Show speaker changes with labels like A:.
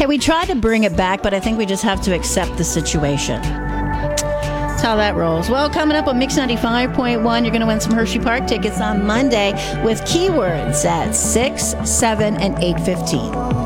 A: Hey, we tried to bring it back, but I think we just have to accept the situation. That's how that rolls. Well, coming up on Mix 95.1, you're going to win some Hershey Park tickets on Monday with keywords at 6, 7, and 8:15.